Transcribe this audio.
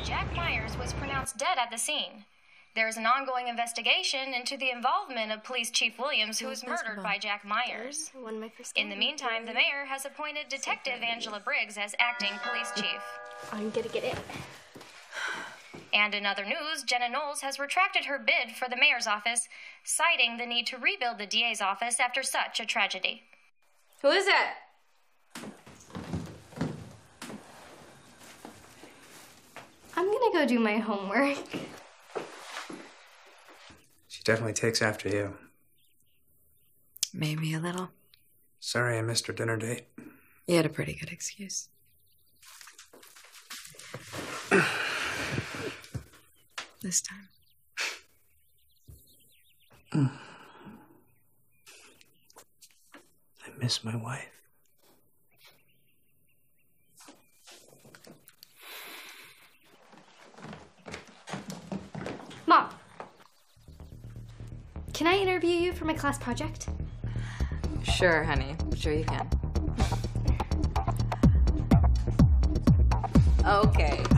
Jack Myers was pronounced dead at the scene. There is an ongoing investigation into the involvement of Police Chief Williams, who was murdered by Jack Myers. In the meantime, the mayor has appointed Detective Angela Briggs as acting police chief. I'm gonna get it. And in other news, Jenna Knowles has retracted her bid for the mayor's office, citing the need to rebuild the DA's office after such a tragedy. Who is it? I'm gonna go do my homework. She definitely takes after you. Maybe a little. Sorry I missed her dinner date. You had a pretty good excuse. This time. I miss my wife. Mom, can I interview you for my class project? Sure, honey. Sure you can. Okay.